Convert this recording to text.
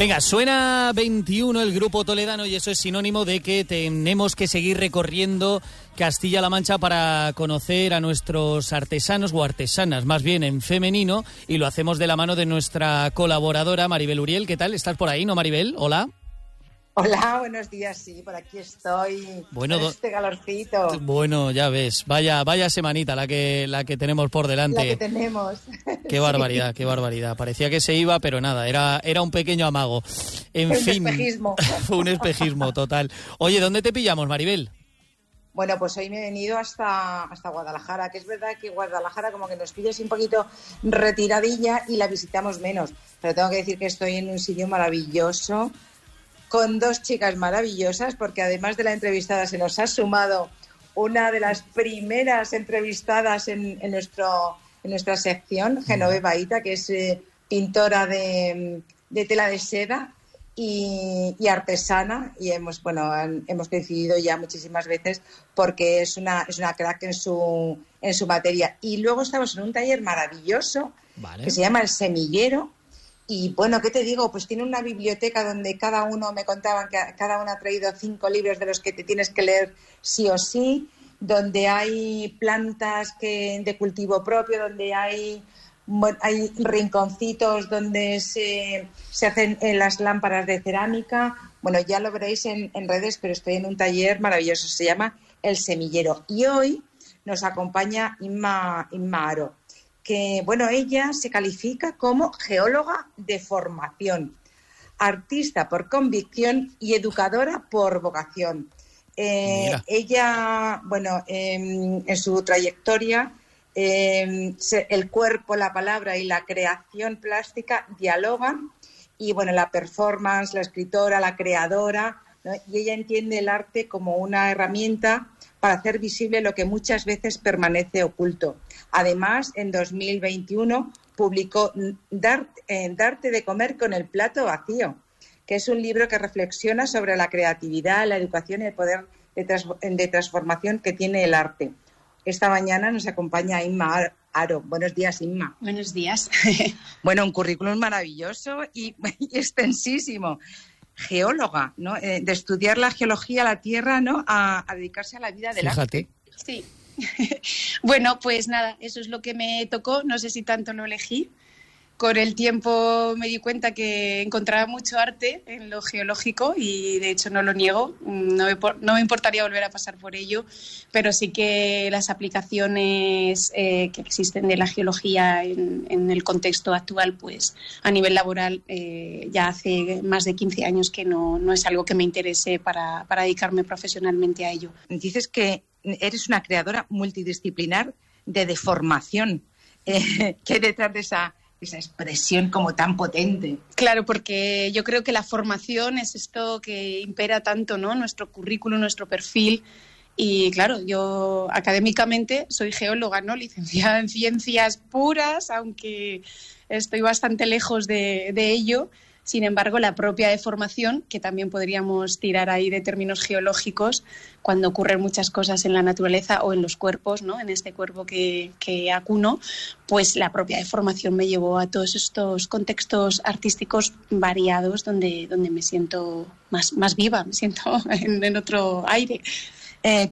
Venga, suena 21 el Grupo Toledano y eso es sinónimo de que tenemos que seguir recorriendo Castilla-La Mancha para conocer a nuestros artesanos o artesanas, más bien en femenino, y lo hacemos de la mano de nuestra colaboradora Maribel Uriel. ¿Qué tal? ¿Estás por ahí, no, Maribel? Hola. Hola, buenos días, sí, por aquí estoy. Bueno, con este calorcito. Bueno, ya ves, vaya semanita la que tenemos por delante. La que tenemos. Qué barbaridad, sí. Qué barbaridad. Parecía que se iba, pero nada, era un pequeño amago. En fin, espejismo. Fue un espejismo total. Oye, ¿dónde te pillamos, Maribel? Bueno, pues hoy me he venido hasta Guadalajara, que es verdad que Guadalajara como que nos pilla así un poquito retiradilla y la visitamos menos. Pero tengo que decir que estoy en un sitio maravilloso, con dos chicas maravillosas, porque además de la entrevistada se nos ha sumado una de las primeras entrevistadas en nuestra sección, Genoveva Ita, que es pintora de tela de seda y artesana, y hemos coincidido ya muchísimas veces porque es una crack en su materia. Y luego estamos en un taller maravilloso, ¿vale?, que se llama El Semillero. Y bueno, ¿qué te digo? Pues tiene una biblioteca donde cada uno, me contaban que cada uno ha traído 5 libros de los que te tienes que leer sí o sí, donde hay plantas de cultivo propio, donde hay rinconcitos donde se hacen las lámparas de cerámica. Bueno, ya lo veréis en redes, pero estoy en un taller maravilloso, se llama El Semillero. Y hoy nos acompaña Inma Aro, que, bueno, ella se califica como geóloga de formación, artista por convicción y educadora por vocación. Ella, bueno, en su trayectoria, el cuerpo, la palabra y la creación plástica dialogan, y, bueno, la performance, la escritora, la creadora, ¿no? Y ella entiende el arte como una herramienta para hacer visible lo que muchas veces permanece oculto. Además, en 2021 publicó Darte de comer con el plato vacío, que es un libro que reflexiona sobre la creatividad, la educación y el poder de transformación que tiene el arte. Esta mañana nos acompaña Inma Aro. Buenos días, Inma. Buenos días. Bueno, un currículum maravilloso y extensísimo. Geóloga, ¿no? De estudiar la geología, la tierra, ¿no? A dedicarse a la vida del arte. Sí. Bueno, pues nada, eso es lo que me tocó. No sé si tanto lo elegí. Con el tiempo me di cuenta que encontraba mucho arte en lo geológico y, de hecho, no lo niego. No me importaría volver a pasar por ello, pero sí que las aplicaciones que existen de la geología en el contexto actual, pues a nivel laboral, ya hace más de 15 años que no es algo que me interese para dedicarme profesionalmente a ello. Dices que eres una creadora multidisciplinar de deformación. ¿Qué hay detrás de esa expresión como tan potente? Claro, porque yo creo que la formación es esto que impera tanto, ¿no? Nuestro currículum, nuestro perfil. Y claro, yo académicamente soy geóloga, ¿no? Licenciada en ciencias puras, aunque estoy bastante lejos de ello. Sin embargo, la propia deformación, que también podríamos tirar ahí de términos geológicos, cuando ocurren muchas cosas en la naturaleza o en los cuerpos, ¿no? En este cuerpo que acuno, pues la propia deformación me llevó a todos estos contextos artísticos variados donde me siento más viva, me siento en otro aire.